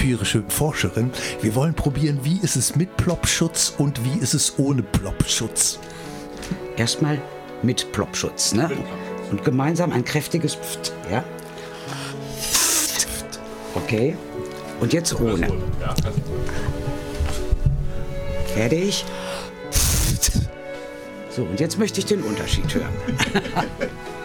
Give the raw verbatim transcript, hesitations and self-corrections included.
empirische Forscherin. Wir wollen probieren, wie ist es mit Plopschutz und wie ist es ohne Plopschutz. Erstmal mit Plopschutz, ne? Und gemeinsam ein kräftiges Pft, ja? Okay. Und jetzt ohne. Fertig? So, und jetzt möchte ich den Unterschied hören.